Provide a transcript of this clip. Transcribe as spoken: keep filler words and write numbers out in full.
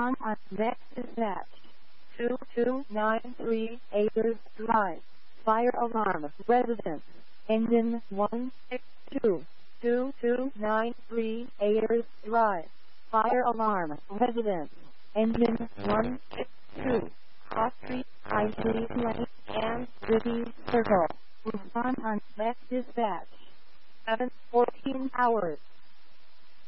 Respond on next dispatch. two two nine three Ayers Drive. Fire alarm. Residence. Engine one six two. two two nine three Ayers Drive. Fire alarm. Residence. Engine one six two. Cross Street, Isley Lane, and City Circle. Respond on next dispatch. seven fourteen hours.